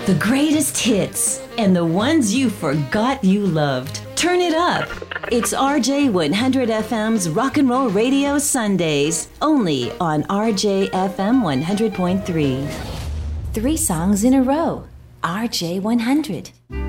The greatest hits and the ones you forgot you loved. Turn it up. It's RJ100 FM's Rock and Roll Radio Sundays, only on RJFM 100.3. 3 songs in a row. RJ100.